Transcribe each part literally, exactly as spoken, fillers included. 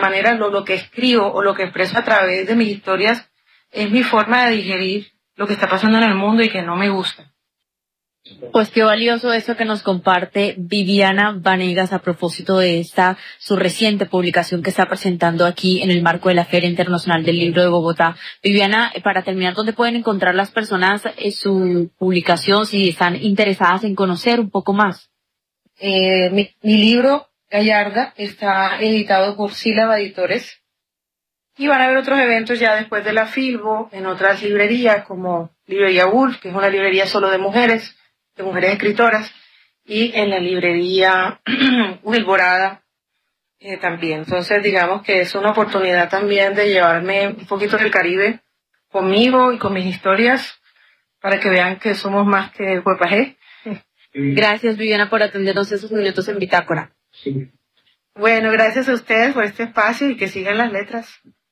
manera, lo, lo que escribo o lo que expreso a través de mis historias es mi forma de digerir lo que está pasando en el mundo y que no me gusta. Pues qué valioso eso que nos comparte Viviana Vanegas a propósito de esta, su reciente publicación que está presentando aquí en el marco de la Feria Internacional del Libro de Bogotá. Viviana, para terminar, ¿dónde pueden encontrar las personas eh, su publicación si están interesadas en conocer un poco más? Eh, mi, mi libro, Gallarda, está editado por Sílaba Editores y van a haber otros eventos ya después de la Filbo en otras librerías como Librería Wolf, que es una librería solo de mujeres, de mujeres escritoras, y en la librería Wilborada eh, también. Entonces, digamos que es una oportunidad también de llevarme un poquito del Caribe conmigo y con mis historias para que vean que somos más que el Huepajé. Gracias, Viviana, por atendernos esos minutos en Bitácora. Bueno, gracias a ustedes por este espacio y que sigan las letras.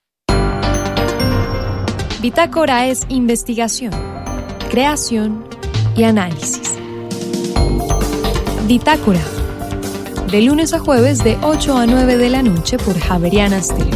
Bitácora es investigación, creación y análisis. Bitácora, de lunes a jueves de ocho a nueve de la noche por Javeriana Stereo.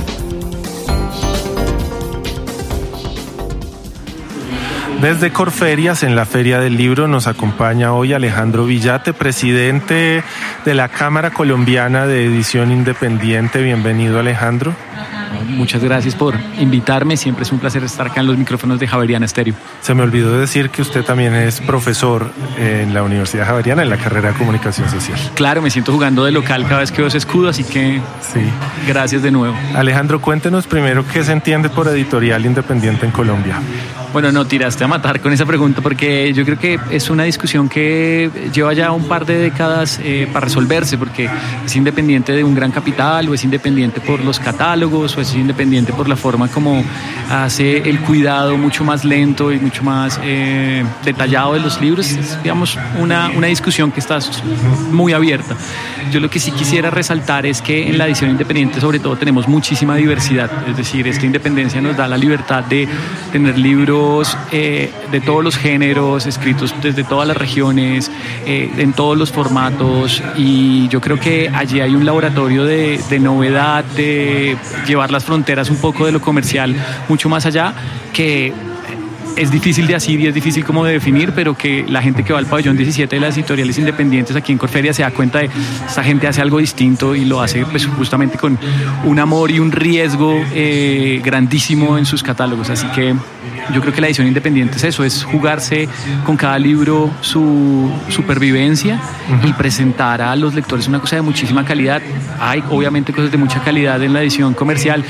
Desde Corferias, en la Feria del Libro, nos acompaña hoy Alejandro Villate, presidente de la Cámara Colombiana de Edición Independiente. Bienvenido, Alejandro. Muchas gracias por invitarme, siempre es un placer estar acá en los micrófonos de Javeriana Stereo. Se me olvidó decir que usted también es profesor en la Universidad Javeriana en la carrera de Comunicación Social. Claro, me siento jugando de local cada vez que veo ese escudo, así que sí. Gracias de nuevo. Alejandro, cuéntenos primero qué se entiende por editorial independiente en Colombia. Bueno, no, tiraste a matar con esa pregunta porque yo creo que es una discusión que lleva ya un par de décadas eh, para resolverse, porque es independiente de un gran capital, o es independiente por los catálogos, o es independiente por la forma como hace el cuidado mucho más lento y mucho más eh, detallado de los libros. Es, digamos, una, una discusión que está muy abierta. Yo lo que sí quisiera resaltar es que en la edición independiente sobre todo tenemos muchísima diversidad, es decir, esta independencia nos da la libertad de tener libros eh, de todos los géneros, escritos desde todas las regiones, eh, en todos los formatos, y yo creo que allí hay un laboratorio de, de novedad, de llevar las fronteras un poco de lo comercial mucho más allá, que es difícil de asir y es difícil como de definir, pero que la gente que va al pabellón diecisiete de las editoriales independientes aquí en Corferia se da cuenta de que esta gente hace algo distinto y lo hace pues justamente con un amor y un riesgo eh, grandísimo en sus catálogos. Así que yo creo que la edición independiente es eso, es jugarse con cada libro su supervivencia uh-huh. y presentar a los lectores una cosa de muchísima calidad. Hay obviamente cosas de mucha calidad en la edición comercial,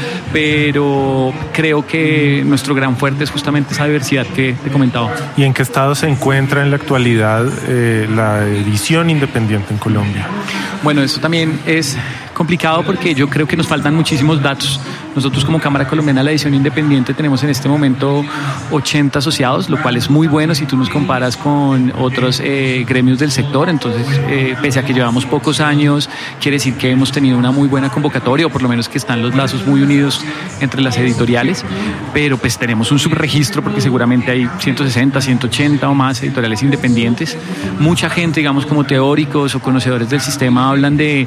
pero creo que nuestro gran fuerte es justamente esa diversidad que te comentaba. ¿Y en qué estado se encuentra en la actualidad eh, la edición independiente en Colombia? Bueno, eso también es complicado porque yo creo que nos faltan muchísimos datos. Nosotros como Cámara Colombiana de la Edición Independiente tenemos en este momento ochenta asociados, lo cual es muy bueno si tú nos comparas con otros eh, gremios del sector. Entonces, eh, pese a que llevamos pocos años, quiere decir que hemos tenido una muy buena convocatoria, o por lo menos que están los lazos muy unidos entre las editoriales. Pero pues tenemos un subregistro porque seguramente hay ciento sesenta, ciento ochenta o más editoriales independientes. Mucha gente, digamos, como teóricos o conocedores del sistema hablan de...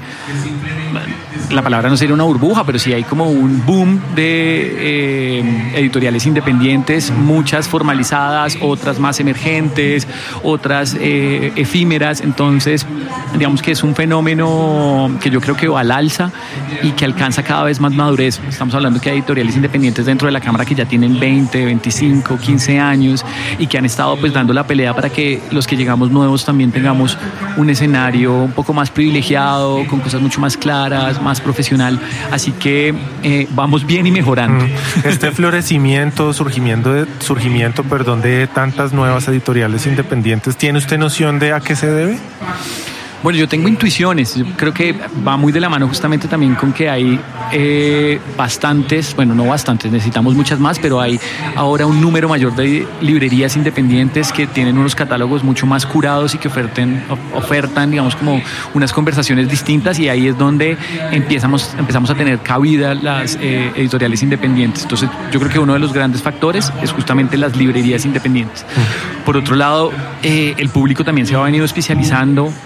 La palabra no sería una burbuja, pero sí hay como un boom de eh, editoriales independientes, muchas formalizadas, otras más emergentes, otras eh, efímeras. Entonces, digamos que es un fenómeno que yo creo que va al alza y que alcanza cada vez más madurez. Estamos hablando que hay editoriales independientes dentro de la Cámara que ya tienen veinte, veinticinco, quince años y que han estado pues dando la pelea para que los que llegamos nuevos también tengamos un escenario un poco más privilegiado, con cosas mucho más claras, más profesional, así que eh, vamos bien y mejorando. Este florecimiento, surgimiento, de, surgimiento perdón, de tantas nuevas editoriales independientes, ¿tiene usted noción de a qué se debe? Bueno, yo tengo intuiciones, yo creo que va muy de la mano justamente también con que hay eh, bastantes, bueno, no bastantes, necesitamos muchas más, pero hay ahora un número mayor de librerías independientes que tienen unos catálogos mucho más curados y que oferten, ofertan, digamos, como unas conversaciones distintas, y ahí es donde empezamos, empezamos a tener cabida las eh, editoriales independientes. Entonces, yo creo que uno de los grandes factores es justamente las librerías independientes. Por otro lado, eh, el público también se ha venido especializando, eh,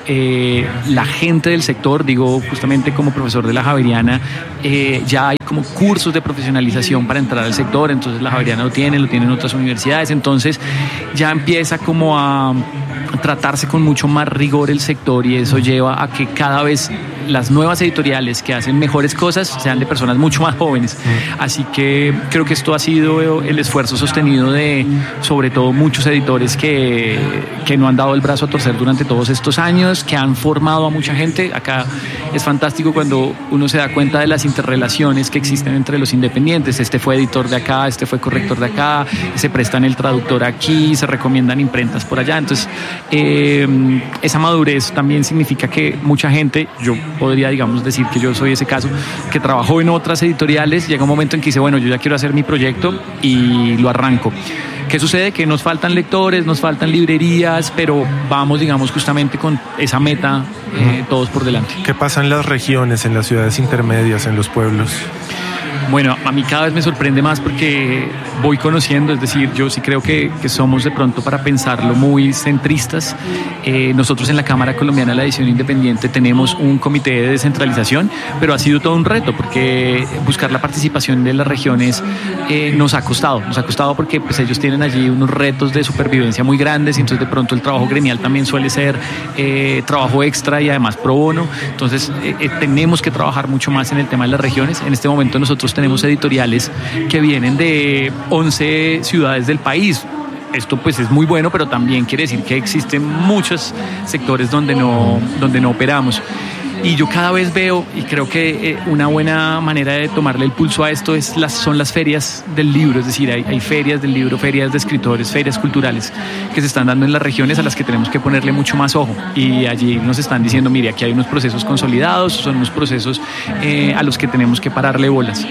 eh, la gente del sector, digo justamente como profesor de la Javeriana, eh, ya hay como cursos de profesionalización para entrar al sector, entonces la Javeriana lo tiene, lo tienen otras universidades, entonces ya empieza como a tratarse con mucho más rigor el sector y eso lleva a que cada vez las nuevas editoriales que hacen mejores cosas sean de personas mucho más jóvenes. Así que creo que esto ha sido el esfuerzo sostenido de, sobre todo, muchos editores que, que no han dado el brazo a torcer durante todos estos años, que han formado a mucha gente. Acá es fantástico cuando uno se da cuenta de las interrelaciones que existen entre los independientes. Este fue editor de acá, este fue corrector de acá, se prestan el traductor aquí, se recomiendan imprentas por allá. Entonces, eh, esa madurez también significa que mucha gente, yo podría, digamos, decir que yo soy ese caso, que trabajó en otras editoriales, llega un momento en que dice, bueno, yo ya quiero hacer mi proyecto y lo arranco. ¿Qué sucede? Que nos faltan lectores, nos faltan librerías, pero vamos, digamos, justamente con esa meta eh, todos por delante. ¿Qué pasa en las regiones, en las ciudades intermedias, en los pueblos? Bueno, a mí cada vez me sorprende más porque voy conociendo, es decir, yo sí creo que, que somos de pronto, para pensarlo, muy centristas. Eh, nosotros en la Cámara Colombiana de la Edición Independiente tenemos un comité de descentralización, pero ha sido todo un reto porque buscar la participación de las regiones eh, nos ha costado, nos ha costado porque pues, ellos tienen allí unos retos de supervivencia muy grandes y entonces de pronto el trabajo gremial también suele ser eh, trabajo extra y además pro bono. Entonces eh, eh, tenemos que trabajar mucho más en el tema de las regiones. En este momento nosotros tenemos editoriales que vienen de once ciudades del país. Esto pues es muy bueno, pero también quiere decir que existen muchos sectores donde no, donde no operamos. Y yo cada vez veo, y creo que una buena manera de tomarle el pulso a esto es las, son las ferias del libro, es decir, hay, hay ferias del libro, ferias de escritores, ferias culturales que se están dando en las regiones a las que tenemos que ponerle mucho más ojo. Y allí nos están diciendo, mire, aquí hay unos procesos consolidados, son unos procesos eh, a los que tenemos que pararle bolas.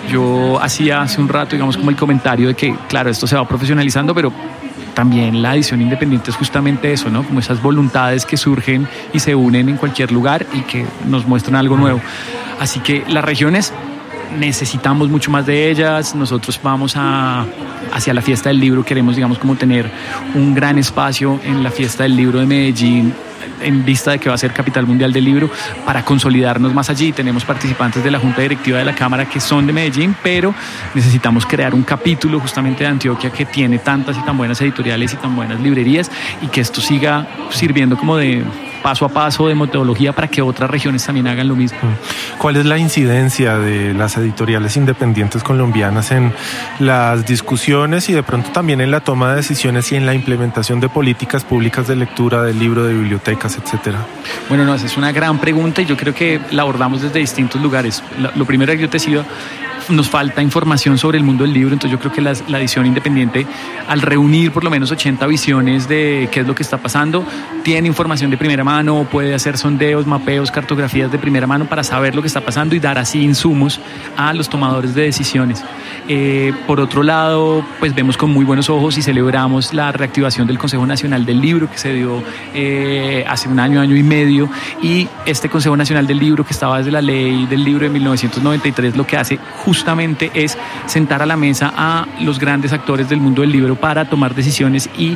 Yo hacía hace un rato, digamos, como el comentario de que, claro, esto se va profesionalizando, pero también la edición independiente es justamente eso, ¿no? Como esas voluntades que surgen y se unen en cualquier lugar y que nos muestran algo nuevo. Así que las regiones necesitamos mucho más de ellas. Nosotros vamos a, hacia la Fiesta del Libro, queremos, digamos, como tener un gran espacio en la Fiesta del Libro de Medellín, en vista de que va a ser capital mundial del libro, para consolidarnos más allí. Tenemos participantes de la Junta Directiva de la Cámara que son de Medellín, pero necesitamos crear un capítulo justamente de Antioquia que tiene tantas y tan buenas editoriales y tan buenas librerías, y que esto siga sirviendo como de paso a paso de metodología para que otras regiones también hagan lo mismo. ¿Cuál es la incidencia de las editoriales independientes colombianas en las discusiones y de pronto también en la toma de decisiones y en la implementación de políticas públicas de lectura, del libro, de bibliotecas, etcétera? Bueno, no, esa es una gran pregunta y yo creo que la abordamos desde distintos lugares. Lo primero que yo te decía, nos falta información sobre el mundo del libro, entonces yo creo que la, la edición independiente, al reunir por lo menos ochenta visiones de qué es lo que está pasando, tiene información de primera mano, puede hacer sondeos, mapeos, cartografías de primera mano para saber lo que está pasando y dar así insumos a los tomadores de decisiones. Eh, por otro lado, pues vemos con muy buenos ojos y celebramos la reactivación del Consejo Nacional del Libro que se dio eh, hace un año, año y medio, y este Consejo Nacional del Libro, que estaba desde la ley del libro de mil novecientos noventa y tres, lo que hace justamente es sentar a la mesa a los grandes actores del mundo del libro para tomar decisiones y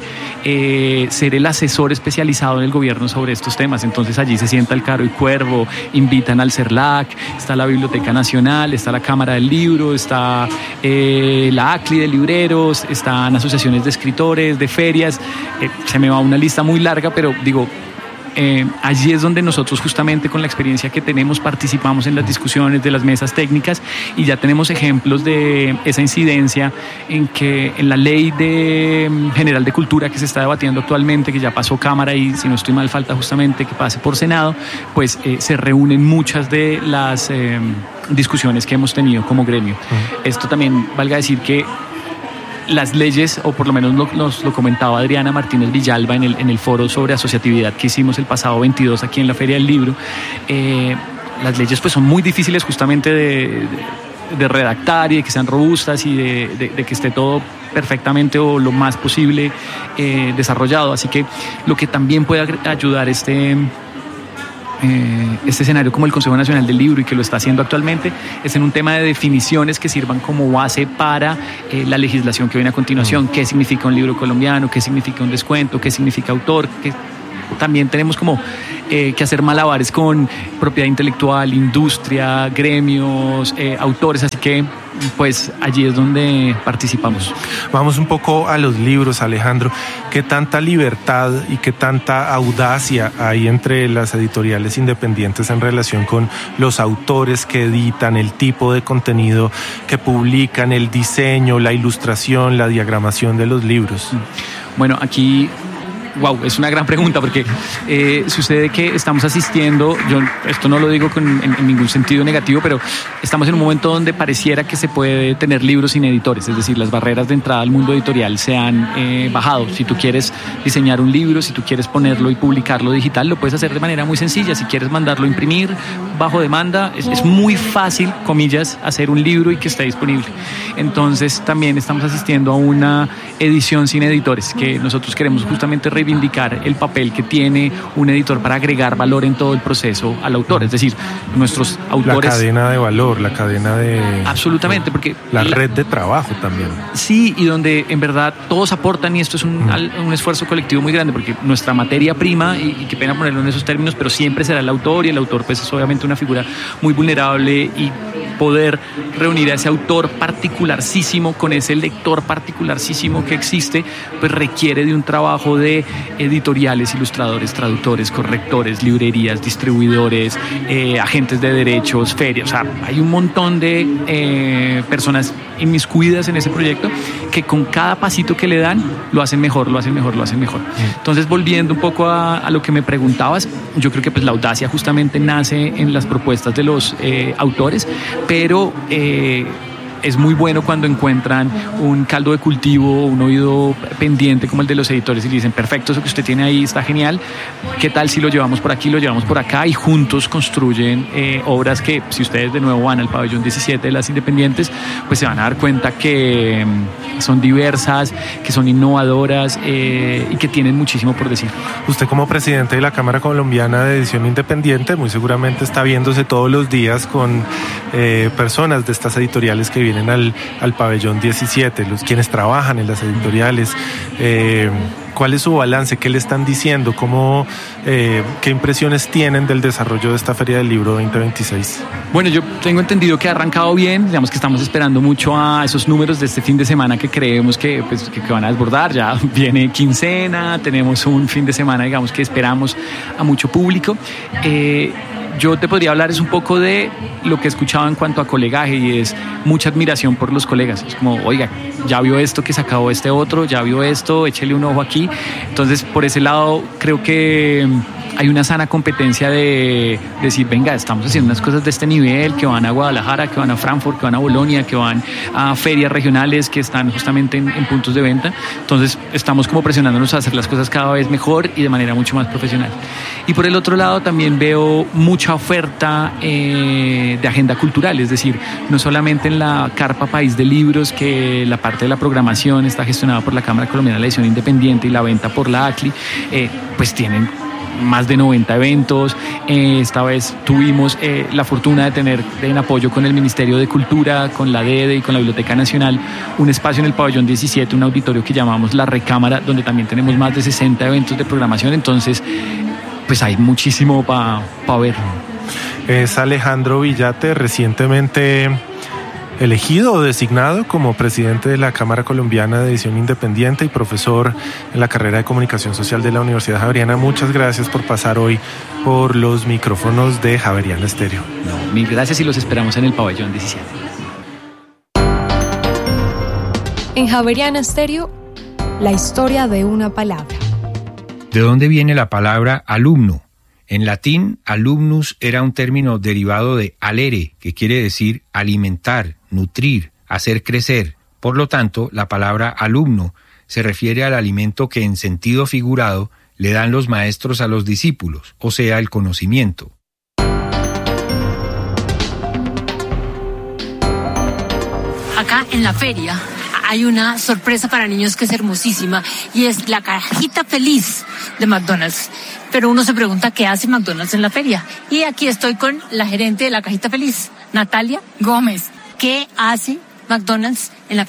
eh, ser el asesor especializado en el gobierno sobre estos temas. Entonces allí se sienta el Caro y Cuervo, invitan al CERLAC, está la Biblioteca Nacional, está la Cámara del Libro, está eh, la ACLI de libreros, están asociaciones de escritores, de ferias, eh, se me va una lista muy larga, pero digo, Eh, allí es donde nosotros justamente con la experiencia que tenemos participamos en las discusiones de las mesas técnicas y ya tenemos ejemplos de esa incidencia en que en la ley de general de cultura que se está debatiendo actualmente, que ya pasó Cámara y si no estoy mal falta justamente que pase por Senado, pues eh, se reúnen muchas de las eh, discusiones que hemos tenido como gremio. Uh-huh. Esto también valga decir que las leyes, o por lo menos lo, nos lo comentaba Adriana Martínez Villalba en el, en el foro sobre asociatividad que hicimos el pasado veintidós aquí en la Feria del Libro, eh, las leyes pues son muy difíciles justamente de, de, de redactar y de que sean robustas y de, de, de que esté todo perfectamente o lo más posible eh, desarrollado. Así que lo que también puede ayudar este... Eh, este escenario como el Consejo Nacional del Libro y que lo está haciendo actualmente es en un tema de definiciones que sirvan como base para eh, la legislación que viene a continuación. ¿Qué significa un libro colombiano? ¿Qué significa un descuento? ¿Qué significa autor? ¿Qué, también tenemos como eh, que hacer malabares con propiedad intelectual, industria, gremios, eh, autores, así que pues allí es donde participamos. Vamos un poco a los libros, Alejandro. ¿Qué tanta libertad y qué tanta audacia hay entre las editoriales independientes en relación con los autores que editan, el tipo de contenido que publican, el diseño, la ilustración, la diagramación de los libros? Bueno, aquí... Wow, es una gran pregunta porque eh, sucede que estamos asistiendo, yo esto no lo digo con, en, en ningún sentido negativo, pero estamos en un momento donde pareciera que se puede tener libros sin editores, es decir, las barreras de entrada al mundo editorial se han eh, bajado. Si tú quieres diseñar un libro, si tú quieres ponerlo y publicarlo digital, lo puedes hacer de manera muy sencilla. Si quieres mandarlo a imprimir bajo demanda, es, es muy fácil, comillas, hacer un libro y que esté disponible. Entonces también estamos asistiendo a una edición sin editores, que nosotros queremos justamente reivindicar el papel que tiene un editor para agregar valor en todo el proceso al autor, es decir, nuestros autores... La cadena de valor, la cadena de... Absolutamente, porque... La, la red de trabajo también. Sí, y donde en verdad todos aportan, y esto es un, mm. un esfuerzo colectivo muy grande, porque nuestra materia prima, y, y qué pena ponerlo en esos términos, pero siempre será el autor, y el autor pues es obviamente una figura muy vulnerable, y poder reunir a ese autor particularísimo con ese lector particularísimo que existe, pues requiere de un trabajo de editoriales, ilustradores, traductores, correctores, librerías, distribuidores, eh, agentes de derechos, ferias. O sea, hay un montón de eh, personas inmiscuidas en ese proyecto que con cada pasito que le dan lo hacen mejor, lo hacen mejor, lo hacen mejor. Entonces, volviendo un poco a, a lo que me preguntabas, yo creo que pues la audacia justamente nace en las propuestas de los eh, autores, pero eh, es muy bueno cuando encuentran un caldo de cultivo, un oído pendiente como el de los editores y le dicen, perfecto, eso que usted tiene ahí está genial, ¿qué tal si lo llevamos por aquí, lo llevamos por acá? Y juntos construyen eh, obras que, si ustedes de nuevo van al pabellón diecisiete de las Independientes, pues se van a dar cuenta que mm, son diversas, que son innovadoras eh, y que tienen muchísimo por decir. Usted, como presidente de la Cámara Colombiana de Edición Independiente, muy seguramente está viéndose todos los días con eh, personas de estas editoriales que vienen al, al pabellón diecisiete, los quienes trabajan en las editoriales. Eh, ¿Cuál es su balance? ¿Qué le están diciendo? ¿Cómo, eh, ¿Qué impresiones tienen del desarrollo de esta Feria del Libro veinte veintiséis? Bueno, yo tengo entendido que ha arrancado bien, digamos que estamos esperando mucho a esos números de este fin de semana que creemos que, pues, que, que van a desbordar. Ya viene quincena, tenemos un fin de semana, digamos, que esperamos a mucho público. Eh, Yo te podría hablar es un poco de lo que he escuchado en cuanto a colegaje, y es mucha admiración por los colegas. Es como, oiga, ya vio esto que se acabó este otro, ya vio esto, échele un ojo aquí. Entonces, por ese lado, creo que hay una sana competencia de, de decir, venga, estamos haciendo unas cosas de este nivel, que van a Guadalajara, que van a Frankfurt, que van a Bolonia, que van a ferias regionales, que están justamente en, en puntos de venta. Entonces, estamos como presionándonos a hacer las cosas cada vez mejor y de manera mucho más profesional. Y por el otro lado, también veo mucha oferta eh, de agenda cultural, es decir, no solamente en la Carpa País de Libros, que la parte de la programación está gestionada por la Cámara Colombiana de la Edición Independiente y la venta por la A C L I, eh, pues tienen más de noventa eventos. Eh, esta vez tuvimos eh, la fortuna de tener en apoyo con el Ministerio de Cultura, con la D E D y con la Biblioteca Nacional, un espacio en el pabellón diecisiete, un auditorio que llamamos La Recámara, donde también tenemos más de sesenta eventos de programación. Entonces, pues hay muchísimo para pa ver. Es Alejandro Villate, recientemente elegido o designado como presidente de la Cámara Colombiana de Edición Independiente y profesor en la carrera de Comunicación Social de la Universidad Javeriana. Muchas gracias por pasar hoy por los micrófonos de Javeriana Estéreo. No, mil gracias y los esperamos en el pabellón diecisiete. En Javeriana Estéreo, la historia de una palabra. ¿De dónde viene la palabra alumno? En latín, alumnus era un término derivado de alere, que quiere decir alimentar, nutrir, hacer crecer. Por lo tanto, la palabra alumno se refiere al alimento que en sentido figurado le dan los maestros a los discípulos, o sea, el conocimiento. Acá en la feria hay una sorpresa para niños que es hermosísima, y es la cajita feliz de McDonald's. Pero uno se pregunta qué hace McDonald's en la feria. Y aquí estoy con la gerente de la cajita feliz, Natalia Gómez. ¿Qué hace McDonald's en la feria?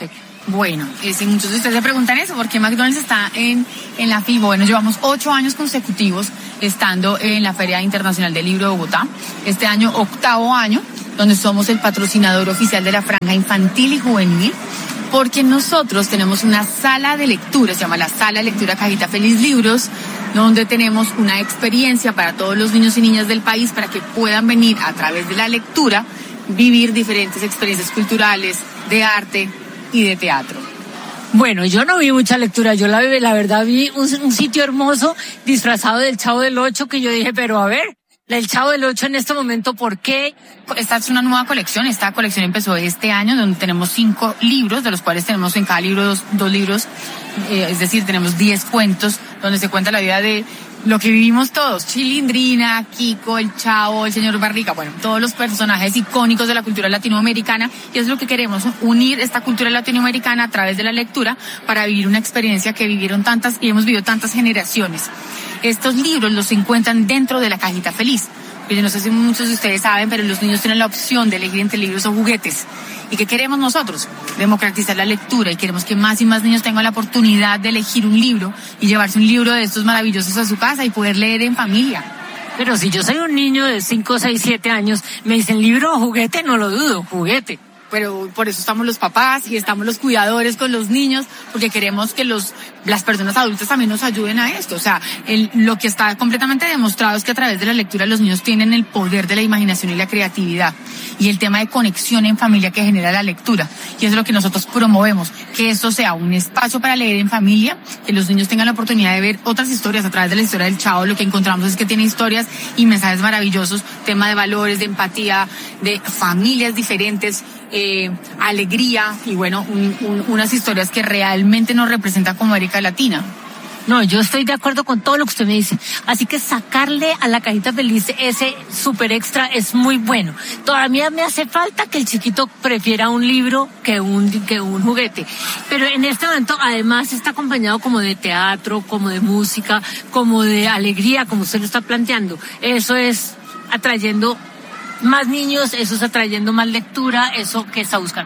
Bueno, eh, si muchos de ustedes se preguntan eso, ¿por qué McDonald's está en, en la FIBO? Bueno, llevamos ocho años consecutivos estando en la Feria Internacional del Libro de Bogotá. Este año, octavo año, donde somos el patrocinador oficial de la franja infantil y juvenil, porque nosotros tenemos una sala de lectura, se llama la Sala de Lectura Cajita Feliz Libros, donde tenemos una experiencia para todos los niños y niñas del país para que puedan venir a través de la lectura, vivir diferentes experiencias culturales, de arte y de teatro. Bueno, yo no vi mucha lectura, yo la, la verdad vi un, un sitio hermoso disfrazado del Chavo del Ocho que yo dije, pero a ver, el Chavo del Ocho en este momento, ¿por qué? Esta es una nueva colección, esta colección empezó este año, donde tenemos cinco libros, de los cuales tenemos en cada libro dos, dos libros, eh, es decir, tenemos diez cuentos, donde se cuenta la vida de lo que vivimos todos, Chilindrina, Kiko, el Chavo, el señor Barriga, bueno, todos los personajes icónicos de la cultura latinoamericana, y es lo que queremos, unir esta cultura latinoamericana a través de la lectura para vivir una experiencia que vivieron tantas y hemos vivido tantas generaciones. Estos libros los encuentran dentro de la cajita feliz. Yo no sé si muchos de ustedes saben, pero los niños tienen la opción de elegir entre libros o juguetes. ¿Y qué queremos nosotros? Democratizar la lectura, y queremos que más y más niños tengan la oportunidad de elegir un libro y llevarse un libro de estos maravillosos a su casa y poder leer en familia. Pero si yo soy un niño de cinco, seis, siete años, me dicen libro o juguete, no lo dudo, juguete. Pero por eso estamos los papás y estamos los cuidadores con los niños, porque queremos que los las personas adultas también nos ayuden a esto. O sea, el, lo que está completamente demostrado es que a través de la lectura los niños tienen el poder de la imaginación y la creatividad, y el tema de conexión en familia que genera la lectura. Y eso es lo que nosotros promovemos, que esto sea un espacio para leer en familia, que los niños tengan la oportunidad de ver otras historias. A través de la historia del Chavo lo que encontramos es que tiene historias y mensajes maravillosos, tema de valores, de empatía, de familias diferentes, eh, alegría y bueno, un, un, unas historias que realmente nos representan como América Latina. No, yo estoy de acuerdo con todo lo que usted me dice. Así que sacarle a la cajita feliz ese super extra es muy bueno. Todavía me hace falta que el chiquito prefiera un libro que un, que un juguete. Pero en este momento además está acompañado como de teatro, como de música, como de alegría, como usted lo está planteando. Eso es atrayendo más niños, eso es atrayendo más lectura, eso que está buscando.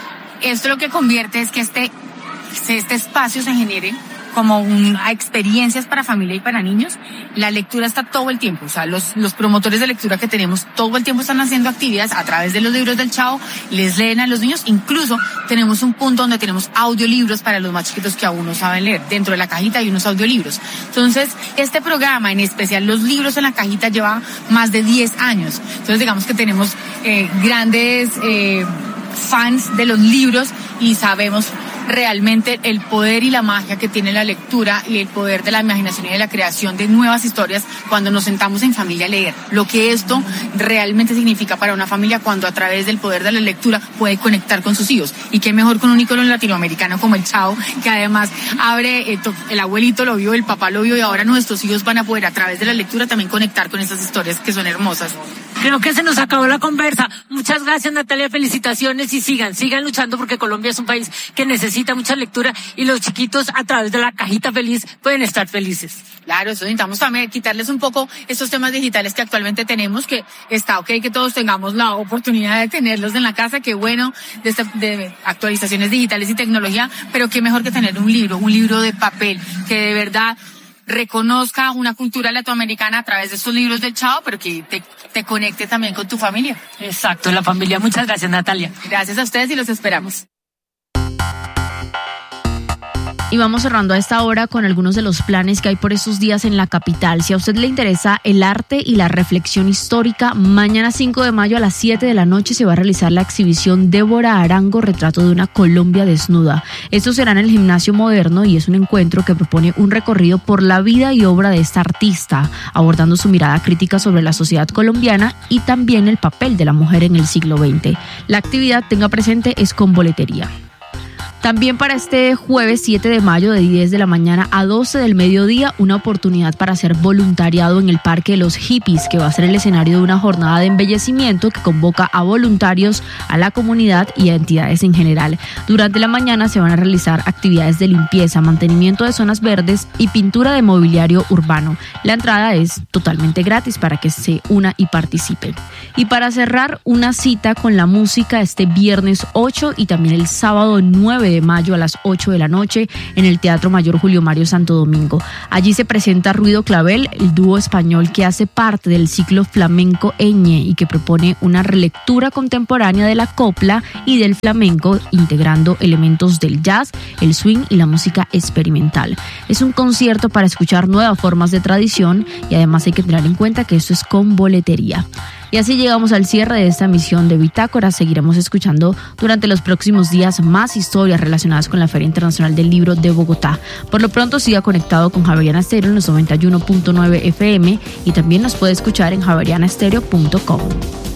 Esto lo que convierte es que este, este espacio se genere como una experiencias para familia y para niños. La lectura está todo el tiempo, o sea, los, los promotores de lectura que tenemos todo el tiempo están haciendo actividades a través de los libros del Chavo, les leen a los niños, incluso tenemos un punto donde tenemos audiolibros para los más chiquitos que aún no saben leer. Dentro de la cajita hay unos audiolibros. Entonces, este programa, en especial los libros en la cajita, lleva más de diez años. Entonces, digamos que tenemos eh, grandes eh, fans de los libros y sabemos realmente el poder y la magia que tiene la lectura y el poder de la imaginación y de la creación de nuevas historias cuando nos sentamos en familia a leer. Lo que esto realmente significa para una familia cuando a través del poder de la lectura puede conectar con sus hijos. Y qué mejor con un ícono latinoamericano como el Chavo, que además abre, eh, el abuelito lo vio, el papá lo vio, y ahora nuestros hijos van a poder a través de la lectura también conectar con estas historias que son hermosas. Creo que se nos acabó la conversa. Muchas gracias, Natalia, felicitaciones, y sigan, sigan luchando, porque Colombia es un país que necesita mucha lectura y los chiquitos a través de la cajita feliz pueden estar felices. Claro, eso necesitamos también quitarles un poco estos temas digitales que actualmente tenemos, que está ok que todos tengamos la oportunidad de tenerlos en la casa, que bueno, de, esta, de actualizaciones digitales y tecnología, pero qué mejor que tener un libro, un libro de papel, que de verdad reconozca una cultura latinoamericana a través de estos libros del Chavo, pero que te, te conecte también con tu familia. Exacto, la familia. Muchas gracias, Natalia. Gracias a ustedes y los esperamos. Y vamos cerrando a esta hora con algunos de los planes que hay por estos días en la capital. Si a usted le interesa el arte y la reflexión histórica, mañana cinco de mayo a las siete de la noche se va a realizar la exhibición Débora Arango, retrato de una Colombia desnuda. Esto será en el Gimnasio Moderno y es un encuentro que propone un recorrido por la vida y obra de esta artista, abordando su mirada crítica sobre la sociedad colombiana y también el papel de la mujer en el siglo veinte. La actividad, tenga presente, es con boletería. También para este jueves siete de mayo de diez de la mañana a doce del mediodía, una oportunidad para hacer voluntariado en el Parque de los Hippies, que va a ser el escenario de una jornada de embellecimiento que convoca a voluntarios, a la comunidad y a entidades en general. Durante la mañana se van a realizar actividades de limpieza, mantenimiento de zonas verdes y pintura de mobiliario urbano. La entrada es totalmente gratis para que se una y participe. Y para cerrar, una cita con la música este viernes ocho y también el sábado nueve nueve de mayo a las ocho de la noche en el Teatro Mayor Julio Mario Santo Domingo. Allí se presenta Ruido Clavel, el dúo español que hace parte del ciclo Flamenco Eñe y que propone una relectura contemporánea de la copla y del flamenco, integrando elementos del jazz, el swing y la música experimental. Es un concierto para escuchar nuevas formas de tradición y además hay que tener en cuenta que esto es con boletería. Y así llegamos al cierre de esta emisión de Bitácora. Seguiremos escuchando durante los próximos días más historias relacionadas con la Feria Internacional del Libro de Bogotá. Por lo pronto siga conectado con Javeriana Estéreo en los noventa y uno punto nueve F M y también nos puede escuchar en javeriana estéreo punto com.